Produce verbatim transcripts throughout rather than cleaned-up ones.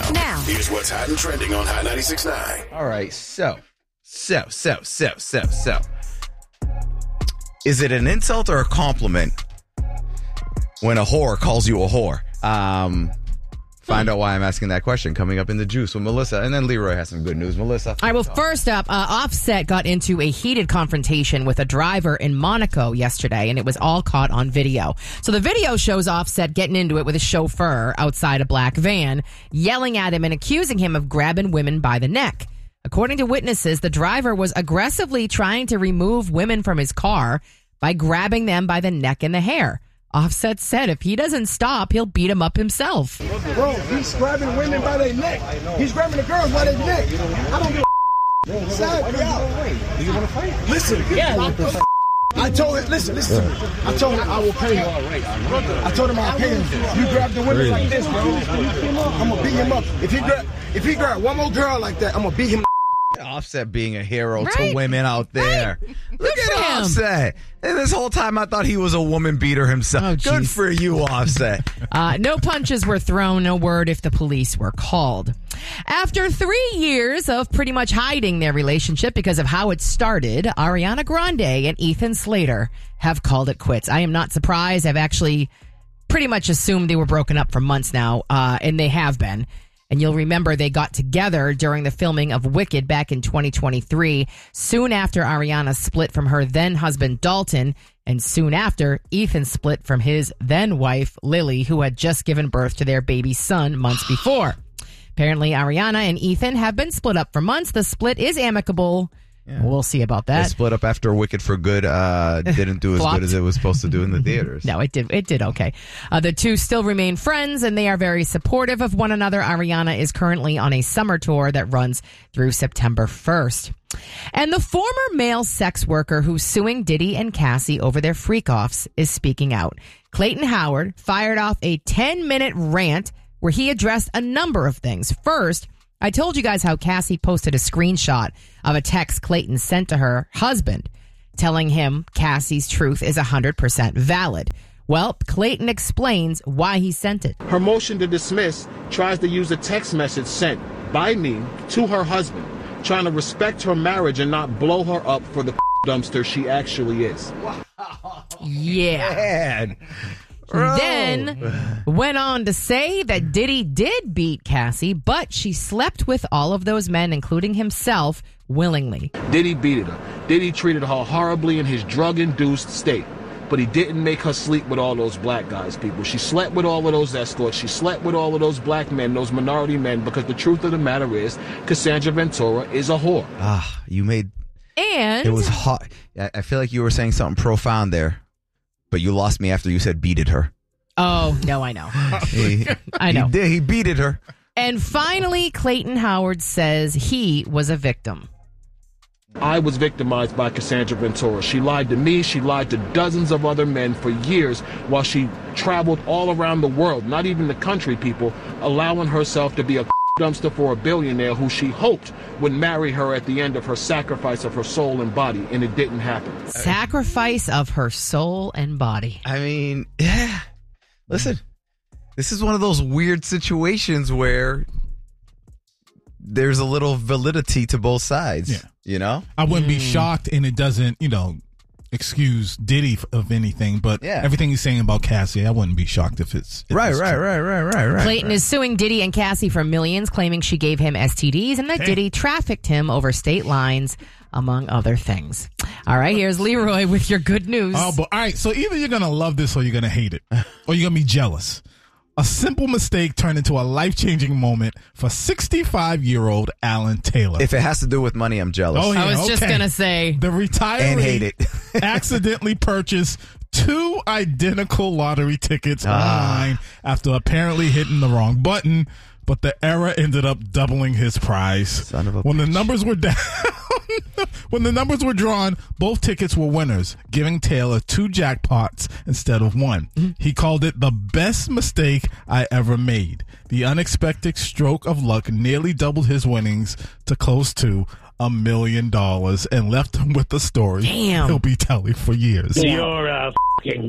Now, here's what's hot and trending on Hot ninety-six point nine. All right, so, so, so, so, so, so. Is it an insult or a compliment when a whore calls you a whore? Um, find out why I'm asking that question coming up in the Juice with Melissa. And then Leroy has some good news. Melissa. All right, well, first up, uh, Offset got into a heated confrontation with a driver in Monaco yesterday, and it was all caught on video. So the video shows Offset getting into it with a chauffeur outside a black van, yelling at him and accusing him of grabbing women by the neck. According to witnesses, the driver was aggressively trying to remove women from his car by grabbing them by the neck and the hair. Offset said if he doesn't stop, he'll beat him up himself. Bro, he's grabbing women by their neck. He's grabbing the girls by their neck. I don't give a Sad, do you want to fight? Listen, yeah. I told him, listen, listen to me. I told him I will pay him. I told him I'll pay him. You grab the women like this, bro. I'm going to beat him up. If he grab, if he grab one more girl like that, I'm going to beat him. Offset being a hero Right. to women out there. Right. Look Good at for him. Offset. And this whole time I thought he was a woman beater himself. Oh, Good geez. for you, Offset. Uh, no punches were thrown, no word if the police were called. After three years of pretty much hiding their relationship because of how it started, Ariana Grande and Ethan Slater have called it quits. I am not surprised. I've actually pretty much assumed they were broken up for months now, uh, and they have been. And you'll remember they got together during the filming of Wicked back in twenty twenty-three, soon after Ariana split from her then husband Dalton, and soon after Ethan split from his then wife Lily, who had just given birth to their baby son months before. Apparently Ariana and Ethan have been split up for months. The split is amicable. Yeah. We'll see about They that. split up after Wicked for Good uh, didn't do as Flopped. good as it was supposed to do in the theaters. No, it did. It did okay. Uh, the two still remain friends, and they are very supportive of one another. Ariana is currently on a summer tour that runs through September first. And the former male sex worker who's suing Diddy and Cassie over their freak-offs is speaking out. Clayton Howard fired off a ten-minute rant where he addressed a number of things. First, I told you guys how Cassie posted a screenshot of a text Clayton sent to her husband, telling him Cassie's truth is one hundred percent valid. Well, Clayton explains why he sent it. Her motion to dismiss tries to use a text message sent by me to her husband, trying to respect her marriage and not blow her up for the dumpster she actually is. Yeah. Man. Then went on to say that Diddy did beat Cassie, but she slept with all of those men, including himself, willingly. Diddy beat her. Diddy treated her horribly in his drug-induced state. But he didn't make her sleep with all those black guys, people. She slept with all of those escorts. She slept with all of those black men, those minority men, because the truth of the matter is Cassandra Ventura is a whore. Ah, you made... And It was hot. I I feel like you were saying something profound there, but you lost me after you said beated her. Oh, no, I know. He, I know. He did. He beated her. And finally, Clayton Howard says he was a victim. I was victimized by Cassandra Ventura. She lied to me. She lied to dozens of other men for years while she traveled all around the world, not even the country, people, allowing herself to be a dumpster for a billionaire who she hoped would marry her at the end of her sacrifice of her soul and body, and it didn't happen. Sacrifice of her soul and body. I mean, yeah. Listen, this is one of those weird situations where there's a little validity to both sides. Yeah. You know? I wouldn't Mm. be shocked, and it doesn't, you know, excuse Diddy of anything, but Yeah. everything he's saying about Cassie, I wouldn't be shocked if it's if Right, it's right, true. right, right, right, right. Clayton right. is suing Diddy and Cassie for millions, claiming she gave him S T Ds and that Hey. Diddy trafficked him over state lines, among other things. All right, here's Leroy with your good news. Oh, but all right. So either you're gonna love this or you're gonna hate it, or you're gonna be jealous. A simple mistake turned into a life-changing moment for sixty-five-year-old Alan Taylor. If it has to do with money, I'm jealous. Oh, yeah. I was just okay. going to say. The retiree And hate it. accidentally purchased two identical lottery tickets Ah. online after apparently hitting the wrong button, but the error ended up doubling his prize. Son of a when the bitch. numbers were down, when the numbers were drawn, both tickets were winners, giving Taylor two jackpots instead of one. Mm-hmm. He called it the best mistake I ever made. The unexpected stroke of luck nearly doubled his winnings to close to a million dollars and left him with a story Damn. he'll be telling for years. You're a fucking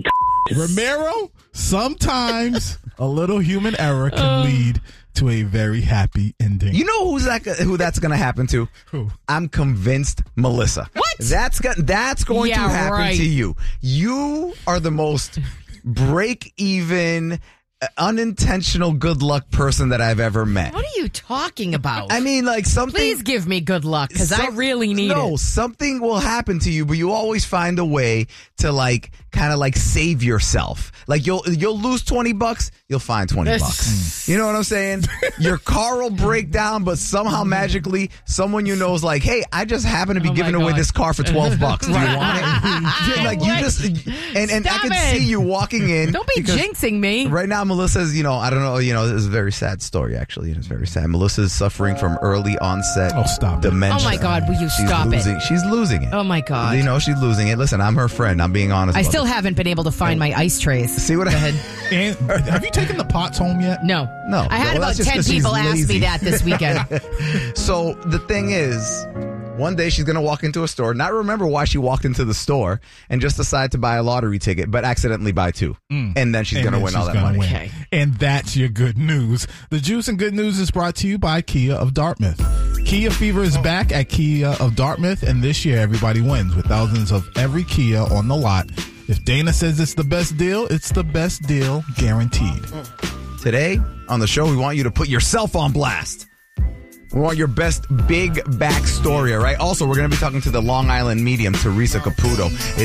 Romero, sometimes a little human error can um, lead to a very happy ending. You know who's that? Who that's going to happen to? Who? I'm convinced, Melissa. What? That's go- that's going yeah, to happen right. to you. You are the most break-even, unintentional good luck person that I've ever met. What are you talking about? I mean, like something. Please give me good luck because I really need no, it. No, something will happen to you, but you always find a way to like kind of like save yourself. Like you'll you'll lose twenty bucks, you'll find twenty bucks. You know what I'm saying? Your car will break down, but somehow magically someone you know is like, hey, I just happen to be oh giving away this car for twelve bucks. Do you want it? Like you just and, and I can it. see you walking in. Don't be jinxing me. Right now, Melissa's, you know, I don't know, you know, this is a very sad story actually. It's very sad. Melissa's suffering from early onset oh, stop dementia. Oh my God, will you she's stop losing, it? She's losing it. Oh my God. You know, she's losing it. Listen, I'm her friend. I'm being honest. I about still it. haven't been able to find my ice trays. See what I had? And have you taken the pots home yet? No. No. I had well, about ten people ask me that this weekend. So the thing is, one day she's going to walk into a store, not remember why she walked into the store, and just decide to buy a lottery ticket, but accidentally buy two. Mm. And then she's going to win all that money. Win. Okay. And that's your good news. The Juice and Good News is brought to you by Kia of Dartmouth. Kia Fever is back at Kia of Dartmouth, and this year everybody wins with thousands of every Kia on the lot. If Dana says it's the best deal, it's the best deal guaranteed. Today on the show, we want you to put yourself on blast. We want your best big back story, all right? Also, we're going to be talking to the Long Island medium, Teresa Caputo. It